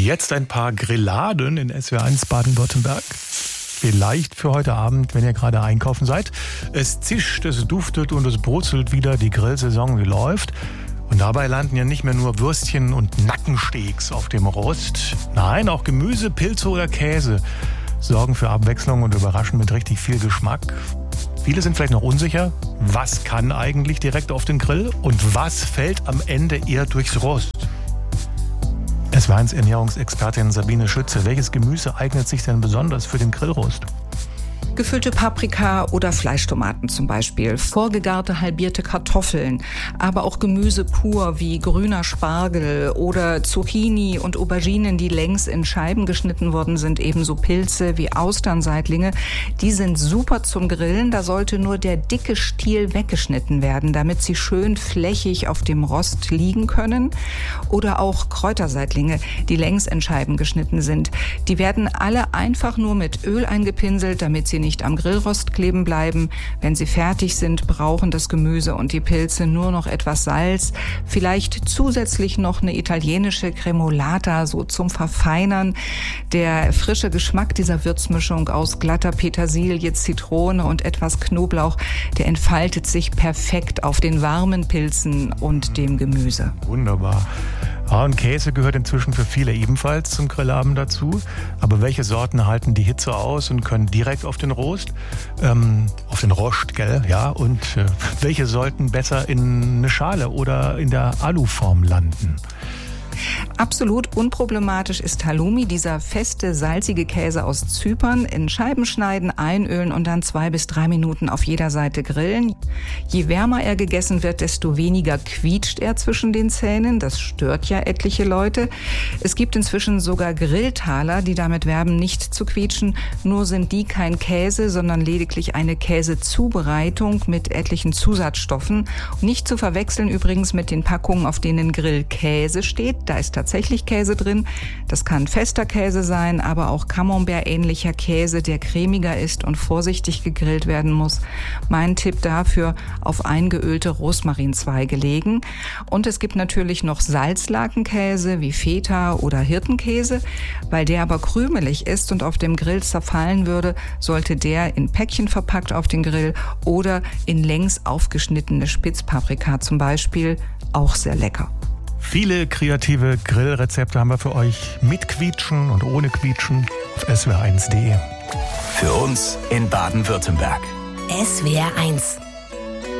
Jetzt ein paar Grilladen in SWR1 Baden-Württemberg. Vielleicht für heute Abend, wenn ihr gerade einkaufen seid. Es zischt, es duftet und es brutzelt wieder. Die Grillsaison, die läuft. Und dabei landen ja nicht mehr nur Würstchen und Nackensteaks auf dem Rost. Nein, auch Gemüse, Pilze oder Käse sorgen für Abwechslung und überraschen mit richtig viel Geschmack. Viele sind vielleicht noch unsicher, was kann eigentlich direkt auf den Grill und was fällt am Ende eher durchs Rost. SWR1 Ernährungsexpertin Sabine Schütze. Welches Gemüse eignet sich denn besonders für den Grillrost? Gefüllte Paprika oder Fleischtomaten zum Beispiel, vorgegarte halbierte Kartoffeln, aber auch Gemüse pur wie grüner Spargel oder Zucchini und Auberginen, die längs in Scheiben geschnitten worden sind, ebenso Pilze wie Austernseitlinge. Die sind super zum Grillen, da sollte nur der dicke Stiel weggeschnitten werden, damit sie schön flächig auf dem Rost liegen können. Oder auch Kräuterseitlinge, die längs in Scheiben geschnitten sind. Die werden alle einfach nur mit Öl eingepinselt, damit sie nicht am Grillrost kleben bleiben. Wenn sie fertig sind, brauchen das Gemüse und die Pilze nur noch etwas Salz, vielleicht zusätzlich noch eine italienische Cremolata, so zum Verfeinern. Der frische Geschmack dieser Würzmischung aus glatter Petersilie, Zitrone und etwas Knoblauch, der entfaltet sich perfekt auf den warmen Pilzen und dem Gemüse. Wunderbar. Ja, und Käse gehört inzwischen für viele ebenfalls zum Grillabend dazu. Aber welche Sorten halten die Hitze aus und können direkt auf den Rost? Auf den Rost, gell? Ja. Und welche sollten besser in eine Schale oder in der Aluform landen? Absolut unproblematisch ist Halloumi, dieser feste, salzige Käse aus Zypern. In Scheiben schneiden, einölen und dann 2 bis 3 Minuten auf jeder Seite grillen. Je wärmer er gegessen wird, desto weniger quietscht er zwischen den Zähnen. Das stört ja etliche Leute. Es gibt inzwischen sogar Grilltaler, die damit werben, nicht zu quietschen. Nur sind die kein Käse, sondern lediglich eine Käsezubereitung mit etlichen Zusatzstoffen. Nicht zu verwechseln übrigens mit den Packungen, auf denen Grillkäse steht. Da ist tatsächlich Käse drin. Das kann fester Käse sein, aber auch Camembert-ähnlicher Käse, der cremiger ist und vorsichtig gegrillt werden muss. Mein Tipp dafür: auf eingeölte Rosmarinzweige legen. Und es gibt natürlich noch Salzlakenkäse wie Feta oder Hirtenkäse. Weil der aber krümelig ist und auf dem Grill zerfallen würde, sollte der in Päckchen verpackt auf den Grill oder in längs aufgeschnittene Spitzpaprika zum Beispiel. Auch sehr lecker. Viele kreative Grillrezepte haben wir für euch mit Quietschen und ohne Quietschen auf swr1.de. Für uns in Baden-Württemberg. SWR1